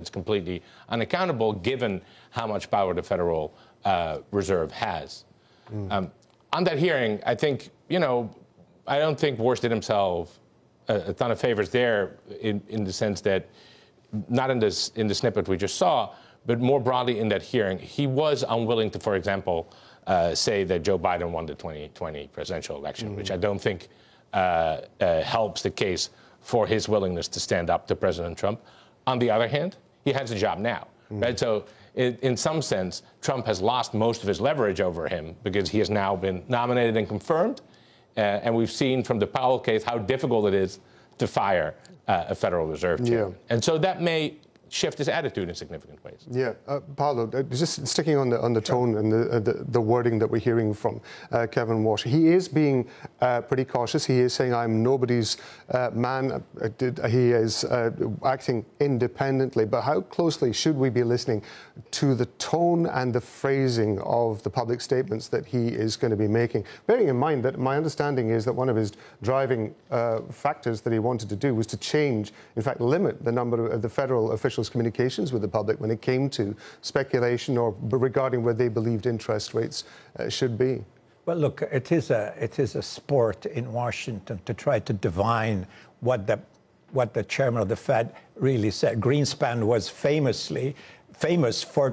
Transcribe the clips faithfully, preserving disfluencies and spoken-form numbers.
actions completely unaccountable, given how much power the Federal uh, Reserve has. Mm. Um, on that hearing, I think, you know, I don't think Warsh did himself a, a ton of favors there in, in the sense that, not in, this, in the snippet we just saw, but more broadly in that hearing, he was unwilling to, for example, uh, say that Joe Biden won the twenty twenty presidential election, mm-hmm. which I don't think uh, uh, helps the case for his willingness to stand up to President Trump. On the other hand, he has a job now, mm-hmm. right? So in, in some sense, Trump has lost most of his leverage over him because he has now been nominated and confirmed. Uh, and we've seen from the Powell case how difficult it is to fire uh, a Federal Reserve chairman. Yeah. And so that may shift his attitude in significant ways. Yeah, uh, Paolo, uh, just sticking on the on the sure. tone and the, uh, the the wording that we're hearing from uh, Kevin Warsh, he is being uh, pretty cautious. He is saying, "I'm nobody's uh, man." Uh, did, uh, he is uh, acting independently. But how closely should we be listening to the tone and the phrasing of the public statements that he is going to be making? Bearing in mind that my understanding is that one of his driving uh, factors that he wanted to do was to change, in fact, limit the number of the federal officials communications with the public when it came to speculation or regarding where they believed interest rates uh, should be. Well, look, it is a it is a sport in Washington to try to divine what the what the chairman of the Fed really said. Greenspan was famously famous for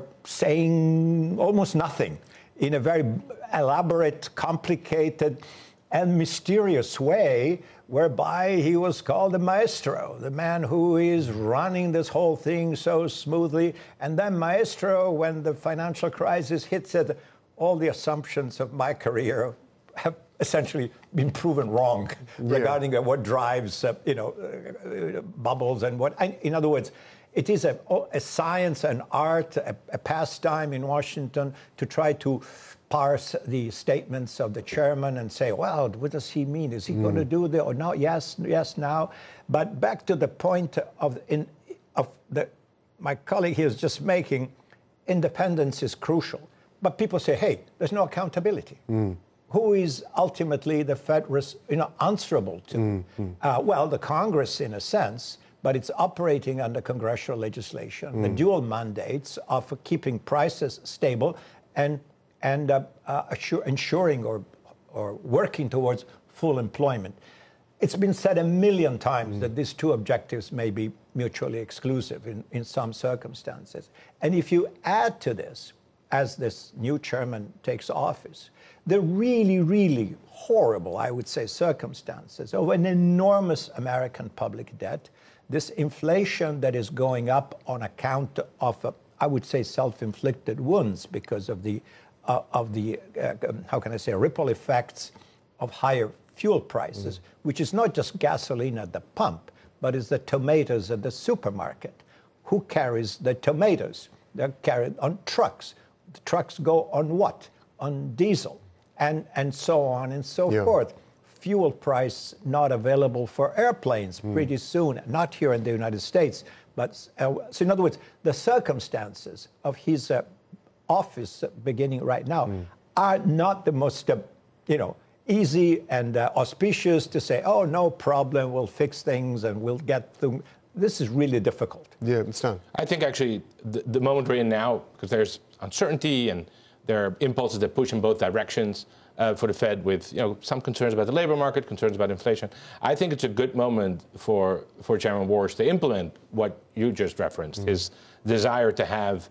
saying almost nothing in a very elaborate, complicated, and mysterious way, whereby he was called the maestro, the man who is running this whole thing so smoothly. And then maestro, when the financial crisis hits it, all the assumptions of my career have essentially been proven wrong yeah. regarding what drives, uh, you know, uh, bubbles and what. In other words, it is a, a science, an art, a, a pastime in Washington to try to parse the statements of the chairman and say, well, what does he mean? Is he mm. going to do the or no? Yes, yes, now. But back to the point of in of the my colleague here is just making, independence is crucial. But people say, hey, there's no accountability. Mm. Who is ultimately the Fed, you know, answerable to? Mm-hmm. Uh, well, the Congress, in a sense, but it's operating under congressional legislation, mm. the dual mandates of keeping prices stable and and uh, uh, assure, ensuring or or working towards full employment. It's been said a million times mm. that these two objectives may be mutually exclusive in, in some circumstances. And if you add to this, as this new chairman takes office, the really, really horrible, I would say, circumstances of an enormous American public debt, this inflation that is going up on account of, uh, I would say, self-inflicted wounds because of the, uh, of the uh, how can I say, ripple effects of higher fuel prices, mm. which is not just gasoline at the pump, but is the tomatoes at the supermarket. Who carries the tomatoes? They're carried on trucks. The trucks go on what? On diesel, and, and so on and so yeah. forth. Fuel price not available for airplanes mm. pretty soon, not here in the United States. But uh, so in other words, the circumstances of his uh, office beginning right now mm. are not the most, uh, you know, easy and uh, auspicious to say, oh, no problem, we'll fix things and we'll get through. This is really difficult. Yeah, it's not. I think actually the, the moment we're in now, because there's uncertainty and there are impulses that push in both directions uh, for the Fed with, you know, some concerns about the labor market, concerns about inflation. I think it's a good moment for, for Chairman Warsh to implement what you just referenced, mm-hmm. his desire to have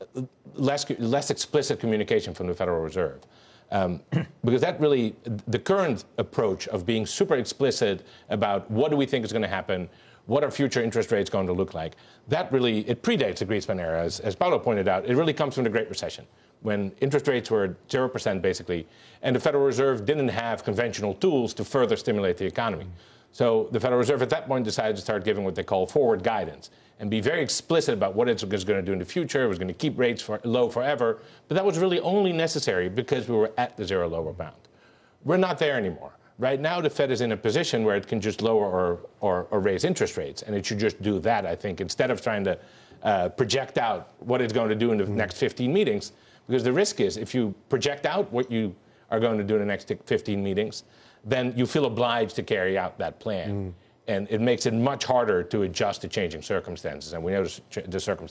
less, less explicit communication from the Federal Reserve. Um, because that really, the current approach of being super explicit about what do we think is going to happen, what are future interest rates going to look like, that really, it predates the Greenspan era. As, as Paolo pointed out, it really comes from the Great Recession, when interest rates were zero percent basically, and the Federal Reserve didn't have conventional tools to further stimulate the economy. So the Federal Reserve at that point decided to start giving what they call forward guidance and be very explicit about what it was going to do in the future. It was going to keep rates for, low forever, but that was really only necessary because we were at the zero lower bound. We're not there anymore. Right now, the Fed is in a position where it can just lower or, or, or raise interest rates, and it should just do that, I think, instead of trying to uh, project out what it's going to do in the mm-hmm. next fifteen meetings, because the risk is if you project out what you are going to do in the next fifteen meetings, then you feel obliged to carry out that plan. Mm. And it makes it much harder to adjust to changing circumstances, and we know the circumstances